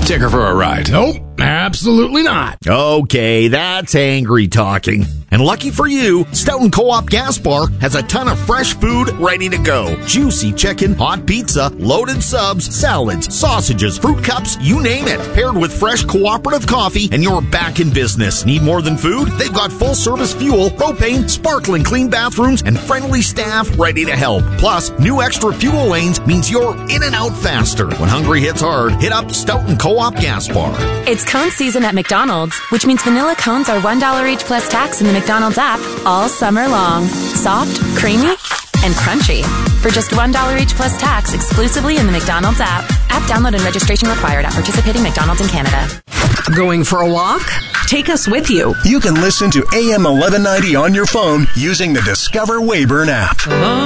Take her for a ride. Nope, absolutely not. Okay, that's angry talking. And lucky for you, Stoughton Co-op Gas Bar has a ton of fresh food ready to go. Juicy chicken, hot pizza, loaded subs, salads, sausages, fruit cups, you name it. Paired with fresh cooperative coffee, and you're back in business. Need more than food? They've got full-service fuel, propane, sparkling clean bathrooms, and friendly staff ready to help. Plus, new extra fuel lanes means you're in and out faster. When hungry hits hard, hit up Stoughton Co-op Gas Bar. It's cone season at McDonald's, which means vanilla cones are $1 each plus tax in the McDonald's app all summer long. Soft, creamy, and crunchy. For just $1 each plus tax exclusively in the McDonald's app. App download and registration required at participating McDonald's in Canada. Going for a walk? Take us with you. You can listen to AM 1190 on your phone using the Discover Weyburn app.